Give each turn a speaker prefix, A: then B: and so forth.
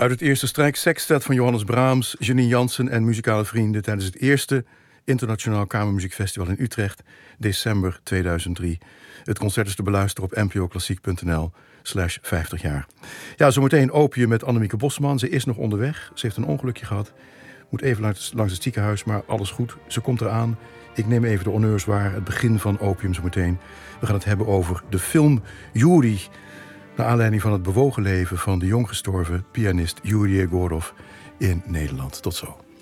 A: Uit het eerste strijksextet van Johannes Brahms, Janine Jansen en muzikale vrienden tijdens het eerste Internationaal Kamermuziekfestival in Utrecht, december 2003. Het concert is te beluisteren op npoklassiek.nl/50 jaar. Ja, zometeen Opium met Annemieke Bosman. Ze is nog onderweg. Ze heeft een ongelukje gehad. Moet even langs het ziekenhuis, maar alles goed. Ze komt eraan. Ik neem even de honneurs waar. Het begin van Opium zometeen. We gaan het hebben over de film Yuri, naar aanleiding van het bewogen leven van de jong gestorven pianist Yuri Egorov in Nederland. Tot zo.